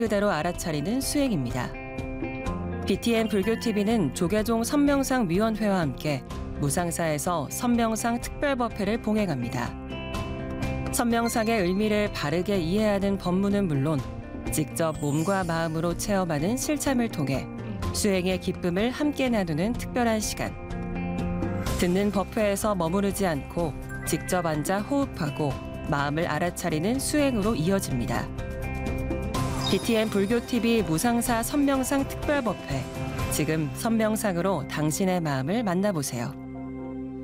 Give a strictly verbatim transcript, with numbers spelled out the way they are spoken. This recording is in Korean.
그대로 알아차리는 수행입니다. 비티엔 불교티비는 조계종 선명상위원회와 함께 무상사에서 선명상 특별법회를 봉행합니다. 선명상의 의미를 바르게 이해하는 법문은 물론 직접 몸과 마음으로 체험하는 실참을 통해 수행의 기쁨을 함께 나누는 특별한 시간. 듣는 법회에서 머무르지 않고 직접 앉아 호흡하고 마음을 알아차리는 수행으로 이어집니다. 비티엔 불교티비 무상사 선명상 특별법회. 지금 선명상으로 당신의 마음을 만나보세요.